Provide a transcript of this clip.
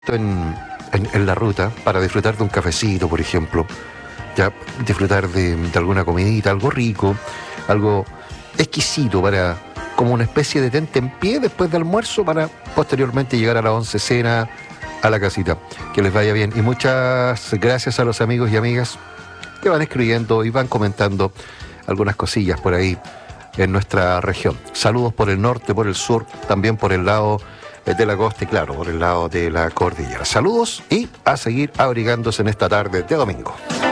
en la ruta para disfrutar de un cafecito, por ejemplo, ya disfrutar de alguna comidita, algo rico, algo exquisito para como una especie de tentempié después del almuerzo para posteriormente llegar a la once cena a la casita. Que les vaya bien y muchas gracias a los amigos y amigas que van escribiendo y van comentando algunas cosillas por ahí en nuestra región. Saludos por el norte, por el sur, también por el lado de la costa y claro, por el lado de la cordillera. Saludos y a seguir abrigándose en esta tarde de domingo.